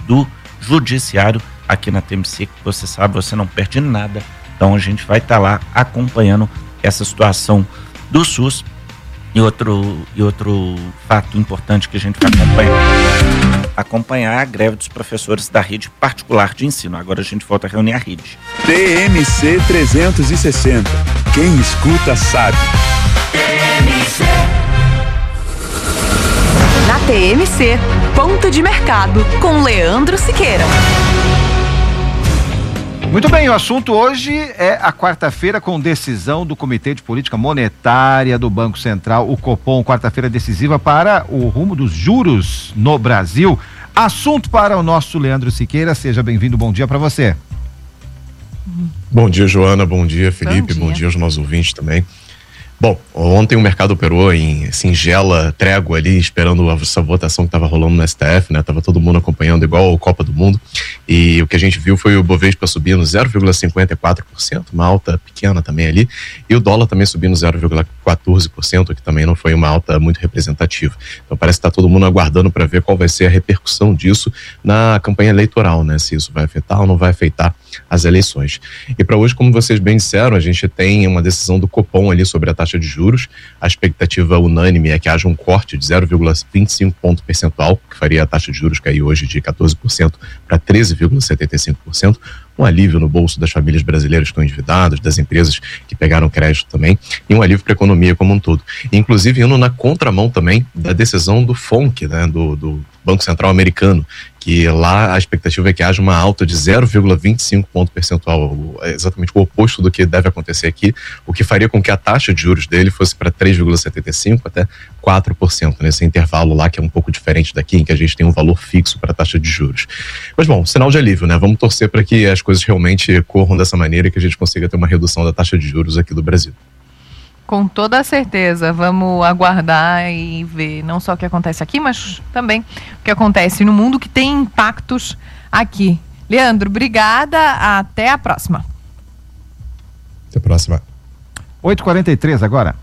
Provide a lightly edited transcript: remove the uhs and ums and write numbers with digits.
do Judiciário aqui na TMC, que você sabe, você não perde nada. Então a gente vai estar lá acompanhando essa situação do SUS. E outro fato importante que a gente vai acompanhar a greve dos professores da rede particular de ensino. Agora a gente volta a reunir a rede. TMC 360. Quem escuta sabe. TMC. Na TMC, ponto de mercado com Leandro Siqueira. Muito bem, o assunto hoje é a quarta-feira com decisão do Comitê de Política Monetária do Banco Central, o Copom, quarta-feira decisiva para o rumo dos juros no Brasil. Assunto para o nosso Leandro Siqueira, seja bem-vindo, bom dia para você. Bom dia, Joana, bom dia, Felipe, bom dia aos nossos ouvintes também. Bom, ontem o mercado operou em singela trégua ali, esperando essa votação que estava rolando no STF, né? Tava todo mundo acompanhando igual a Copa do Mundo, e o que a gente viu foi o Bovespa subindo 0,54%, uma alta pequena também ali, e o dólar também subindo 0,14%, que também não foi uma alta muito representativa. Então parece que está todo mundo aguardando para ver qual vai ser a repercussão disso na campanha eleitoral, né? Se isso vai afetar ou não vai afetar as eleições. E para hoje, como vocês bem disseram, a gente tem uma decisão do Copom ali sobre a taxa de juros. A expectativa unânime é que haja um corte de 0,25 ponto percentual, que faria a taxa de juros cair hoje de 14% para 13,75%, um alívio no bolso das famílias brasileiras que estão endividadas, das empresas que pegaram crédito também, e um alívio para a economia como um todo. Inclusive indo na contramão também da decisão do FONC, né, do Banco Central americano, que lá a expectativa é que haja uma alta de 0,25 ponto percentual, exatamente o oposto do que deve acontecer aqui, o que faria com que a taxa de juros dele fosse para 3,75% até 4%, nesse intervalo lá que é um pouco diferente daqui, em que a gente tem um valor fixo para a taxa de juros. Mas bom, sinal de alívio, né? Vamos torcer para que as coisas realmente corram dessa maneira e que a gente consiga ter uma redução da taxa de juros aqui do Brasil. Com toda a certeza, vamos aguardar e ver não só o que acontece aqui, mas também o que acontece no mundo que tem impactos aqui. Leandro, obrigada, até a próxima. Até a próxima. 8h43 agora.